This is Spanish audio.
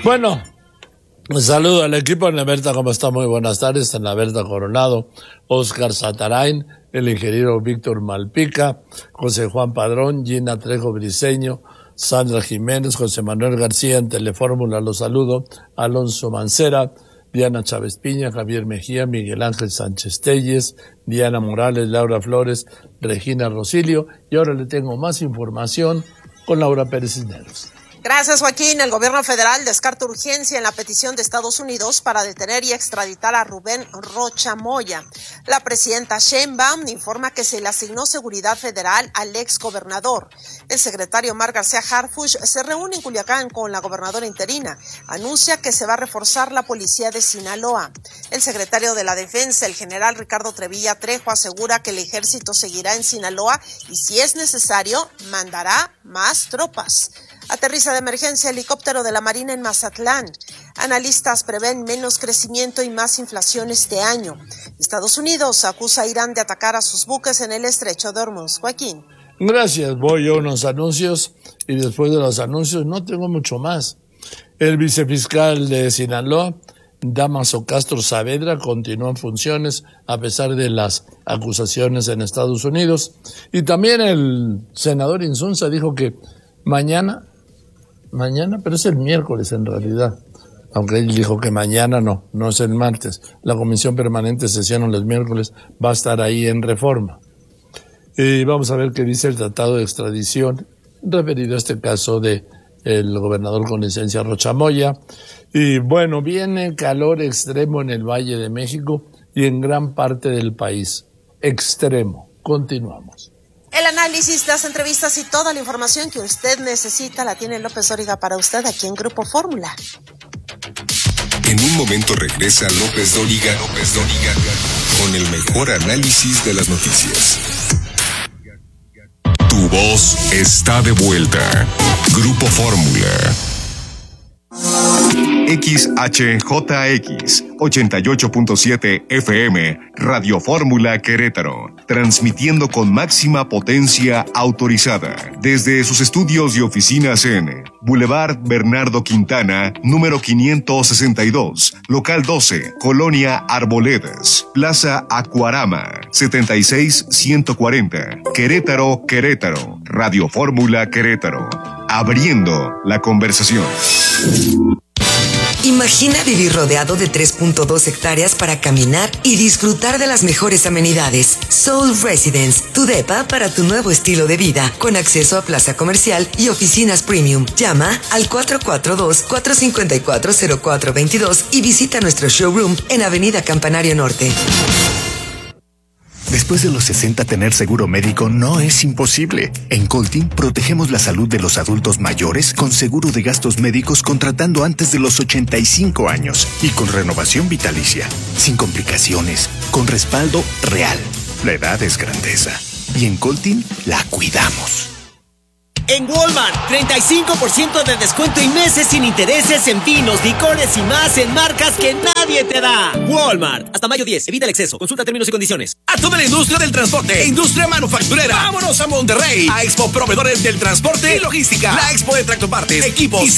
Bueno, un saludo al equipo en la Berta, ¿cómo está? Muy buenas tardes. En la Berta Coronado, Oscar Satarain, el ingeniero Víctor Malpica, José Juan Padrón, Gina Trejo Briceño, Sandra Jiménez, José Manuel García en Telefórmula, los saludo, Alonso Mancera, Diana Chávez Piña, Javier Mejía, Miguel Ángel Sánchez Telles, Diana Morales, Laura Flores, Regina Rosilio, y ahora le tengo más información con Laura Pérez Cisneros. Gracias, Joaquín. El gobierno federal descarta urgencia en la petición de Estados Unidos para detener y extraditar a Rubén Rocha Moya. La presidenta Sheinbaum informa que se le asignó seguridad federal al exgobernador. El secretario Omar García Harfuch se reúne en Culiacán con la gobernadora interina. Anuncia que se va a reforzar la policía de Sinaloa. El secretario de la Defensa, el general Ricardo Trevilla Trejo, asegura que el ejército seguirá en Sinaloa y, si es necesario, mandará más tropas. Aterriza de emergencia helicóptero de la Marina en Mazatlán. Analistas prevén menos crecimiento y más inflación este año. Estados Unidos acusa a Irán de atacar a sus buques en el estrecho de Hormuz. Joaquín. Gracias, voy a unos anuncios y después de los anuncios no tengo mucho más. El vicefiscal de Sinaloa, Dámaso Castro Saavedra, continúa en funciones a pesar de las acusaciones en Estados Unidos. Y también el senador Insunza dijo que mañana, pero es el miércoles en realidad, aunque él dijo que mañana no es el martes. La comisión permanente sesiona los miércoles, va a estar ahí en Reforma. Y vamos a ver qué dice el tratado de extradición referido a este caso de el gobernador con licencia Rocha Moya. Y bueno, viene calor extremo en el Valle de México y en gran parte del país. Extremo. Continuamos. El análisis, las entrevistas y toda la información que usted necesita la tiene López Dóriga para usted aquí en Grupo Fórmula. En un momento regresa López Dóriga con el mejor análisis de las noticias. Tu voz está de vuelta. Grupo Fórmula. XHJX 88.7 FM Radio Fórmula Querétaro, transmitiendo con máxima potencia autorizada desde sus estudios y oficinas en Boulevard Bernardo Quintana, número 562, local 12, Colonia Arboledas, Plaza Acuarama, 76140, Querétaro, Radio Fórmula Querétaro, abriendo la conversación. Imagina vivir rodeado de 3.2 hectáreas para caminar y disfrutar de las mejores amenidades. Soul Residence, tu depa para tu nuevo estilo de vida, con acceso a plaza comercial y oficinas premium. Llama al 442-454-0422 y visita nuestro showroom en Avenida Campanario Norte. Después de los 60, tener seguro médico no es imposible. En Coltin protegemos la salud de los adultos mayores con seguro de gastos médicos contratando antes de los 85 años y con renovación vitalicia, sin complicaciones, con respaldo real. La edad es grandeza y en Coltin la cuidamos. En Walmart, 35% de descuento y meses sin intereses en vinos, licores y más en marcas que nadie te da. Walmart, hasta mayo 10, evita el exceso, consulta términos y condiciones. A toda la industria del transporte, industria manufacturera, vámonos a Monterrey, a Expo Proveedores del Transporte y Logística, la Expo de Tractopartes, equipos y